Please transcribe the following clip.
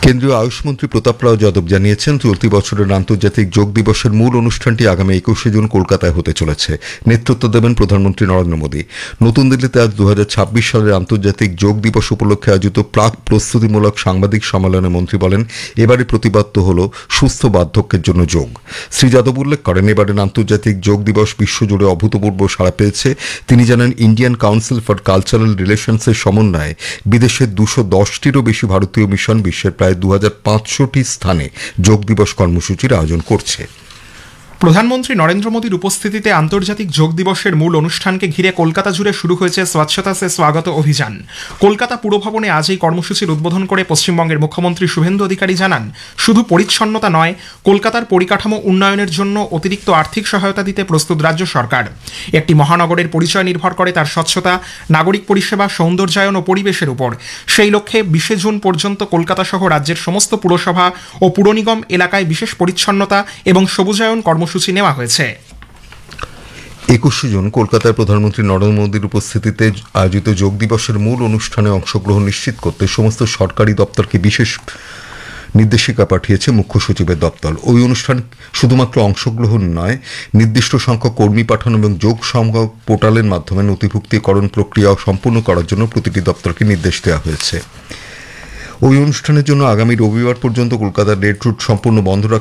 কেন্দ্রীয় আয়ুষমন্ত্রী প্রতাপ রাও যাদব জানিয়েছেন, চলতি বছরের আন্তর্জাতিক যোগ দিবসের মূল অনুষ্ঠানটি আগামী 21শে জুন কলকাতায় হতে চলেছে। নেতৃত্ব দেবেন প্রধানমন্ত্রী নরেন্দ্র মোদী। নতুন দিল্লিতে আজ 2026 সালের আন্তর্জাতিক যোগ দিবস উপলক্ষে আয়োজিত প্রাক প্রস্তুতিমূলক সাংবাদিক সম্মেলনে মন্ত্রী বলেন, এবারে প্রতিপাদ্য হল সুস্থ বার্ধক্যের জন্য যোগ। শ্রী যাদব উল্লেখ করেন, এবারের আন্তর্জাতিক যোগ দিবস বিশ্বজুড়ে অভূতপূর্ব সাড়া পেয়েছে। তিনি জানান, ইন্ডিয়ান কাউন্সিল ফর কালচারাল রিলেশনসের সমন্বয়ে বিদেশের 210টিরও বেশি ভারতীয় মিশন বিশ্বের প্রায় 2500টি স্থানে যোগ দিবস কর্মসূচির আয়োজন করছে। প্রধানমন্ত্রী নরেন্দ্র মোদীর উপস্থিতিতে আন্তর্জাতিক যোগ দিবসের মূল অনুষ্ঠানকে ঘিরে কলকাতা জুড়ে শুরু হয়েছে স্বচ্ছতা সে স্বাগত অভিযান। কলকাতা পুরভবনে আজ এই কর্মসূচির উদ্বোধন করে পশ্চিমবঙ্গের মুখ্যমন্ত্রী শুভেন্দু অধিকারী জানান, শুধু পরিচ্ছন্নতা নয়, কলকাতার পরিকাঠামো উন্নয়নের জন্য অতিরিক্ত আর্থিক সহায়তা দিতে প্রস্তুত রাজ্য সরকার। একটি মহানগরের পরিচয় নির্ভর করে তার স্বচ্ছতা, নাগরিক পরিষেবা, সৌন্দর্যায়ন ও পরিবেশের উপর। সেই লক্ষ্যে 20শে জুন পর্যন্ত কলকাতা সহ রাজ্যের সমস্ত পুরসভা ও পুর নিগম এলাকায় বিশেষ পরিচ্ছন্নতা এবং সবুজায়ন কর্মসূচি নেওয়া হয়েছে। 21শে জুন কলকাতায় প্রধানমন্ত্রী নরেন্দ্র মোদীর উপস্থিতিতে আয়োজিত যোগ দিবসের মূল অনুষ্ঠানে অংশগ্রহণ নিশ্চিত করতে সমস্ত সরকারি দপ্তরকে বিশেষ নির্দেশিকা পাঠিয়েছে মুখ্য সচিবের দপ্তর। ওই অনুষ্ঠান শুধুমাত্র অংশগ্রহণ নয়, নির্দিষ্ট সংখ্যক কর্মী পাঠানো এবং যোগ সংখ্যক পোর্টালের মাধ্যমে নথিভুক্তিকরণ প্রক্রিয়া সম্পূর্ণ করার জন্য প্রতিটি দপ্তরকে নির্দেশ দেওয়া হয়েছে। ওই অনুষ্ঠানের জন্য আগামী রবিবার পর্যন্ত কলকাতার রেড রুট সম্পূর্ণ বন্ধ